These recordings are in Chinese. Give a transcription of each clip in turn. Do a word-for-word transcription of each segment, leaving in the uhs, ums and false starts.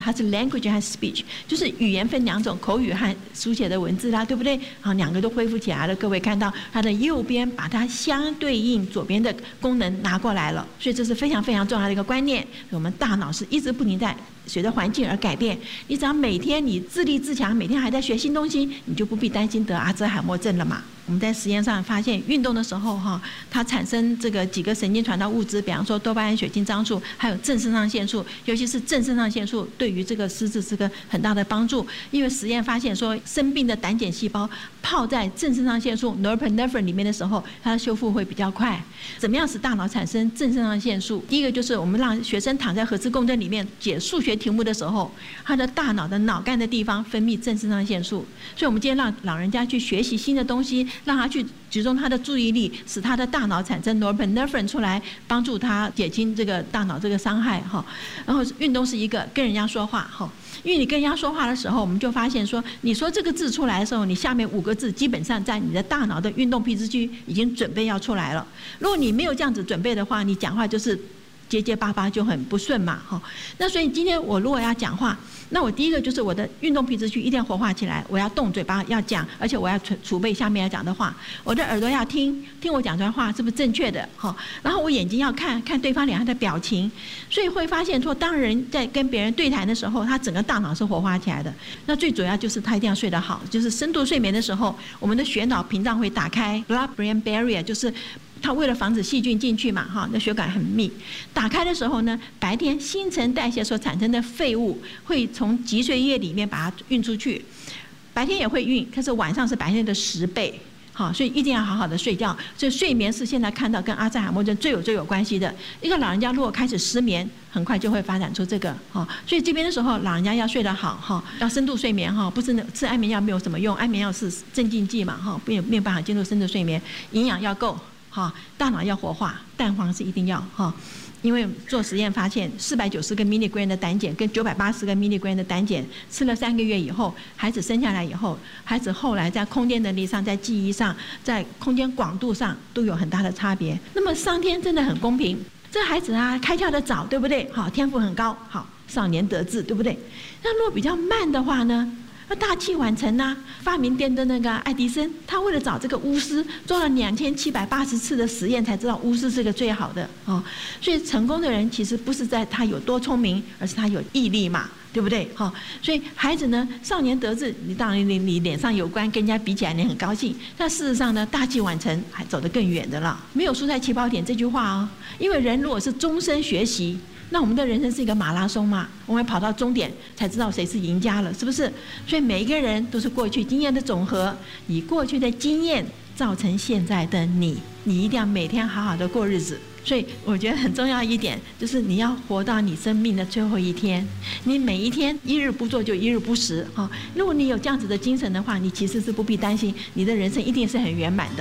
它是 language 和 speech， 就是语言分两种，口语和书写的文字啦，对不对？好，两个都恢复起来了。各位看到它的右边把它相对应左边的功能拿过来了，所以这是非常非常重要的一个观念。我们大脑是一直不停在随着环境而改变，你只要每天你自立自强，每天还在学新东西，你就不必担心得阿兹海默症了嘛。我们在实验上发现，运动的时候哈，它产生这个几个神经传导物质，比方说多巴胺、血清张素，还有正肾上腺素，尤其是正肾上腺素对于这个失智是个很大的帮助。因为实验发现说，生病的胆碱细胞泡在正肾上腺素 norepinephrine 里面的时候，它的修复会比较快。怎么样使大脑产生正肾上腺素？第一个就是我们让学生躺在核磁共振里面解数学题目的时候，他的大脑的脑干的地方分泌正肾上腺素。所以我们今天让老人家去学习新的东西，让他去集中他的注意力，使他的大脑产生 norepinephrine 出来，帮助他减轻这个大脑这个伤害哈。然后运动是一个，跟人家说话哈，因为你跟人家说话的时候，我们就发现说，你说这个字出来的时候，你下面五个字基本上在你的大脑的运动皮质区已经准备要出来了。如果你没有这样子准备的话，你讲话就是结结巴巴，就很不顺嘛哈。那所以今天我如果要讲话，那我第一个就是我的运动皮质区一定要活化起来，我要动嘴巴要讲，而且我要储备下面要讲的话，我的耳朵要听听我讲出来话是不是正确的哈，然后我眼睛要看看对方脸上的表情，所以会发现说，当人在跟别人对谈的时候，他整个大脑是活化起来的。那最主要就是他一定要睡得好，就是深度睡眠的时候，我们的血脑屏障会打开 blood-brain barrier， 就是它为了防止细菌进去嘛，哈，那血管很密。打开的时候呢，白天新陈代谢所产生的废物会从脊髓液里面把它运出去，白天也会运，可是晚上是白天的十倍。好，所以一定要好好的睡觉。所以睡眠是现在看到跟阿兹海默症最有最有关系的。一个老人家如果开始失眠，很快就会发展出这个。哈，所以这边的时候，老人家要睡得好，哈，要深度睡眠，哈，不是吃安眠药没有什么用，安眠药是镇静剂嘛，哈，没有没有办法进入深度睡眠，营养要够。哈，大脑要活化，蛋黄是一定要哈，因为做实验发现，四百九十个 milligram 的胆碱跟九百八十个 milligram 的胆碱吃了三个月以后，孩子生下来以后，孩子后来在空间能力上、在记忆上、在空间广度上都有很大的差别。那么上天真的很公平，这孩子啊开窍的早，对不对？好，天赋很高，好，少年得志，对不对？那如果比较慢的话呢？那大器晚成呐、啊！发明电灯那个爱迪生，他为了找这个钨丝，做了两千七百八十次的实验，才知道钨丝是个最好的哦。所以成功的人其实不是在他有多聪明，而是他有毅力嘛，对不对？哈、哦，所以孩子呢，少年得志，你当然你你脸上有光，跟人家比起来你很高兴。但事实上呢，大器晚成还走得更远的了。没有输在起跑点这句话哦，因为人如果是终身学习。那我们的人生是一个马拉松嘛，我们跑到终点才知道谁是赢家了，是不是？所以每一个人都是过去经验的总和，以过去的经验造成现在的你，你一定要每天好好的过日子。所以我觉得很重要一点就是你要活到你生命的最后一天，你每一天一日不做就一日不食啊！如果你有这样子的精神的话，你其实是不必担心，你的人生一定是很圆满的。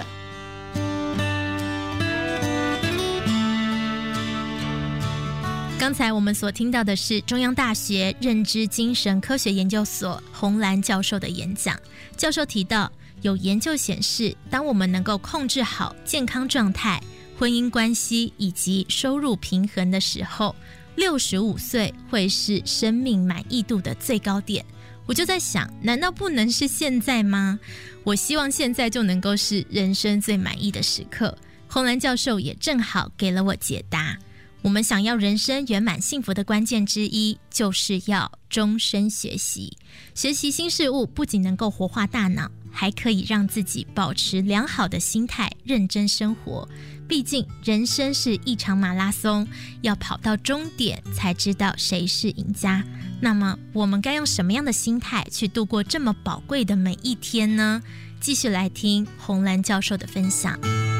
刚才我们所听到的是中央大学认知精神科学研究所洪兰教授的演讲。教授提到，有研究显示，当我们能够控制好健康状态、婚姻关系以及收入平衡的时候，六十五岁会是生命满意度的最高点。我就在想，难道不能是现在吗？我希望现在就能够是人生最满意的时刻。洪兰教授也正好给了我解答。我们想要人生圆满幸福的关键之一，就是要终身学习。学习新事物不仅能够活化大脑，还可以让自己保持良好的心态，认真生活。毕竟人生是一场马拉松，要跑到终点才知道谁是赢家。那么我们该用什么样的心态去度过这么宝贵的每一天呢？继续来听洪兰教授的分享。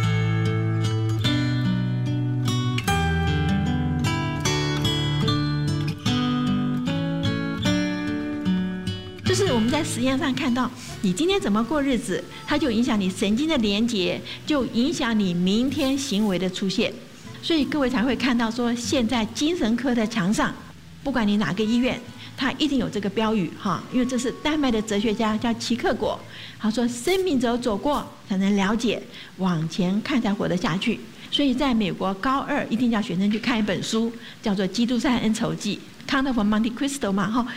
就是我们在实验上看到，你今天怎么过日子，它就影响你神经的连结，就影响你明天行为的出现。所以各位才会看到说，现在精神科的墙上，不管你哪个医院，它一定有这个标语哈，因为这是丹麦的哲学家叫齐克果，他说生命只有走过才能了解，往前看才活得下去。所以在美国高二一定叫学生去看一本书，叫做《基督山恩仇记》。Count of Monte Cristo 嘛，哈，